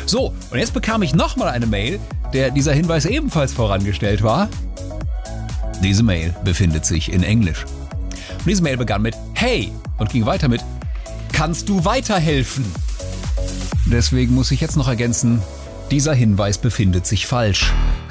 So, und jetzt bekam ich nochmal eine Mail, der dieser Hinweis ebenfalls vorangestellt war. Diese Mail befindet sich in Englisch. Und diese Mail begann mit Hey und ging weiter mit Kannst du weiterhelfen? Deswegen muss ich jetzt noch ergänzen, dieser Hinweis befindet sich falsch.